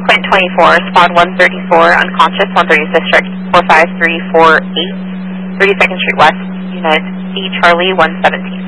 Quint 24, Squad 134, unconscious, 135th District, 45348, 32nd Street West, Unit C, Charlie 117.